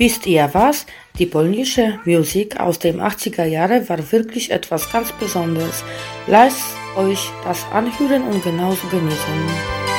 Wisst ihr was? Die polnische Musik aus den 80er Jahren war wirklich etwas ganz Besonderes. Lasst euch das anhören und genauso genießen.